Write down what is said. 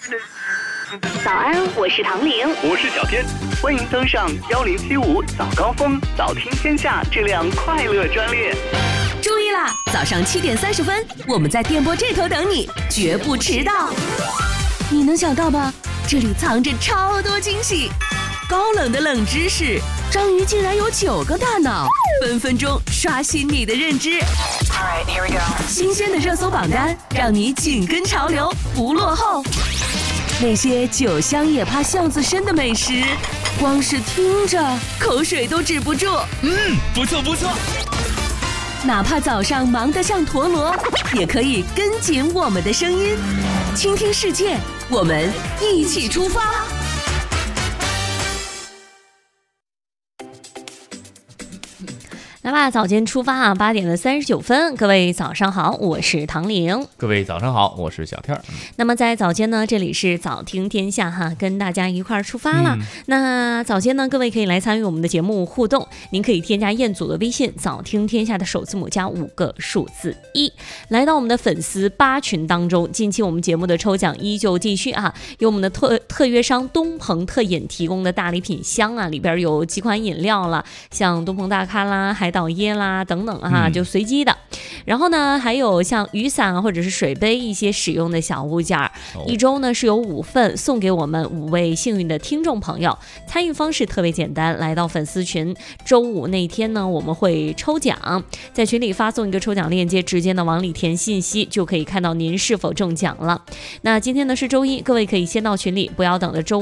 早安，我是唐玲， 我是小天，欢迎登上1075早高峰早听天下这辆快乐专列。 注意啦，早上7点30分，我们在电波这头等你，绝不迟到。你能想到吧？这里藏着超多惊喜，高冷的冷知识，章鱼竟然有9个大脑，分分钟刷新你的认知。Alright, here we go. 新鲜的热搜榜单，让你紧跟潮流，不落后。那些酒香也怕巷子深的美食，光是听着口水都止不住。 不错不错。 哪怕早上忙得像陀螺，也可以跟紧我们的声音，倾听世界，我们一起出发。来吧，早间出发啊，8点的39分，各位早上好，我是唐玲。 各位早上好，我是小天。 那么在早间呢，这里是早听天下哈，跟大家一块儿出发了。那早间呢，各位可以来参与我们的节目互动，您可以添加彦祖的微信，早听天下的首字母加5个数字1，来到我们的粉丝8群当中。近期我们节目的抽奖依旧继续啊，有我们的特约商东鹏特饮提供的大礼品箱啊，里边有几款饮料了，像东鹏大咖啦、海岛椰啦等等啊，就随机的。然后呢，还有像雨伞或者是水杯一些使用的小物件，一周呢是有5份送给我们5位幸运的听众朋友。参与方式特别简单，来到粉丝群，周5那天呢我们会抽奖，在群里发送一个抽奖链接，直接呢往里填信息，就可以看到您是否中奖了。那今天呢是周一，各位可以先到群里，不要等着周